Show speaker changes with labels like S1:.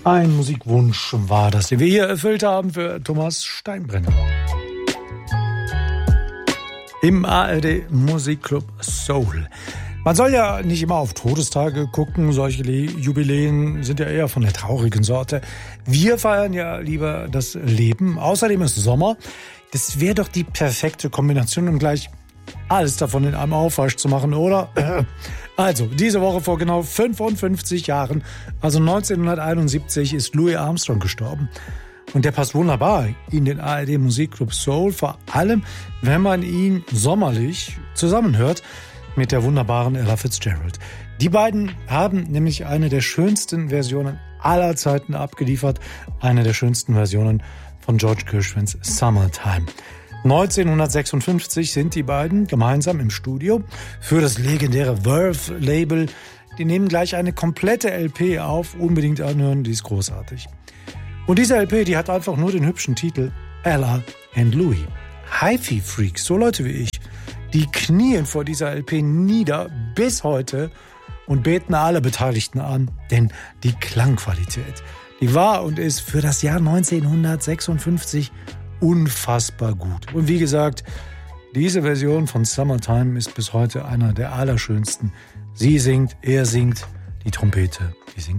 S1: Ein Musikwunsch war das, den wir hier erfüllt haben für Thomas Steinbrenner. Im ARD Musikclub Soul. Man soll ja nicht immer auf Todestage gucken, solche Jubiläen sind ja eher von der traurigen Sorte. Wir feiern ja lieber das Leben. Außerdem ist Sommer. Das wäre doch die perfekte Kombination, um gleich alles davon in einem Aufwasch zu machen, oder? Also, diese Woche vor genau 55 Jahren, also 1971, ist Louis Armstrong gestorben. Und der passt wunderbar in den ARD Musikclub Soul, vor allem, wenn man ihn sommerlich zusammenhört mit der wunderbaren Ella Fitzgerald. Die beiden haben nämlich eine der schönsten Versionen aller Zeiten abgeliefert, eine der schönsten Versionen von George Gershwins Summertime. 1956 sind die beiden gemeinsam im Studio für das legendäre Verve-Label. Die nehmen gleich eine komplette LP auf, unbedingt anhören, die ist großartig. Und diese LP, die hat einfach nur den hübschen Titel Ella and Louis. Hi-Fi-Freaks, so Leute wie ich, die knien vor dieser LP nieder bis heute und beten alle Beteiligten an, denn die Klangqualität, die war und ist für das Jahr 1956 unfassbar gut. Und wie gesagt, diese Version von Summertime ist bis heute einer der allerschönsten. Sie singt, er singt, die Trompete, die singt